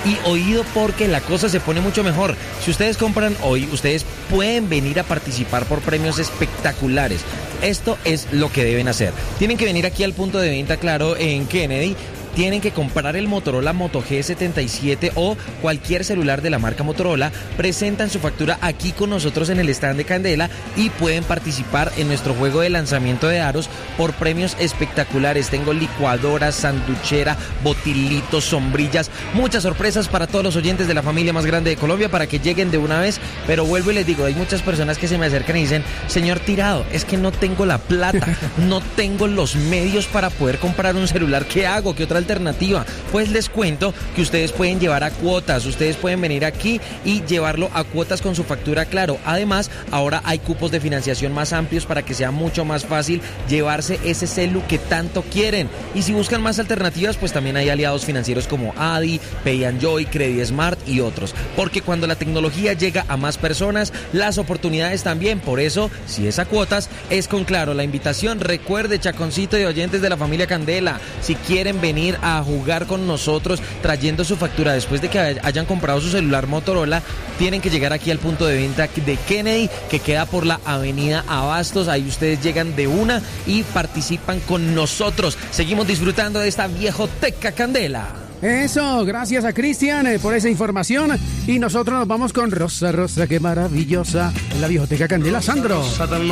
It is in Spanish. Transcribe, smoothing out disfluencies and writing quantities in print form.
Y oído, porque la cosa se pone mucho mejor. Si ustedes compran hoy, ustedes pueden venir a participar por premios espectaculares. Esto es lo que deben hacer. Tienen que venir aquí al punto de venta, claro, en Kennedy. Tienen que comprar el Motorola Moto G77 o cualquier celular de la marca Motorola, presentan su factura aquí con nosotros en el stand de Candela y pueden participar en nuestro juego de lanzamiento de aros por premios espectaculares. Tengo licuadoras, sanduchera, botilitos, sombrillas, muchas sorpresas para todos los oyentes de la familia más grande de Colombia para que lleguen de una vez. Pero vuelvo y les digo, hay muchas personas que se me acercan y dicen: señor Tirado, es que no tengo la plata, no tengo los medios para poder comprar un celular. ¿Qué hago? ¿Qué otra alternativa? Pues les cuento que ustedes pueden llevar a cuotas, ustedes pueden venir aquí y llevarlo a cuotas con su factura, claro. Además, ahora hay cupos de financiación más amplios para que sea mucho más fácil llevarse ese celu que tanto quieren. Y si buscan más alternativas, pues también hay aliados financieros como Adi, Pay and Joy, Credit Smart y otros. Porque cuando la tecnología llega a más personas, las oportunidades también. Por eso, si es a cuotas, es con Claro. La invitación, recuerde, Chaconcito y oyentes de la familia Candela, si quieren venir a jugar con nosotros trayendo su factura después de que hayan comprado su celular Motorola, tienen que llegar aquí al punto de venta de Kennedy, que queda por la avenida Abastos. Ahí ustedes llegan de una y participan con nosotros. Seguimos disfrutando de esta viejoteca Candela. Eso, gracias a Cristian por esa información. Y nosotros nos vamos con Rosa, Rosa, qué maravillosa, en la viejoteca Candela. Sandro.